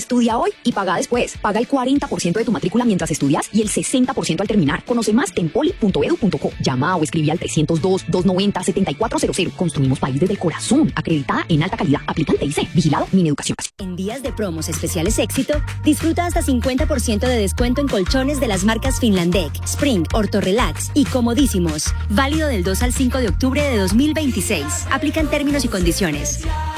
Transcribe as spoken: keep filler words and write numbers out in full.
Estudia hoy y paga después. Paga el cuarenta por ciento de tu matrícula mientras estudias y el sesenta por ciento al terminar. Conoce más en poli punto edu punto co. Llama o escribe al trescientos dos, doscientos noventa, setenta y cuatro cero cero. Construimos país desde el corazón. Acreditada en alta calidad. Aplicante I C. Vigilado Mineducación. En días de promos especiales Éxito, disfruta hasta cincuenta por ciento de descuento en colchones de las marcas Finlandec, Spring, Orthorelax y Comodísimos. Válido del dos al cinco de octubre de dos mil veintiséis. Aplican términos y condiciones.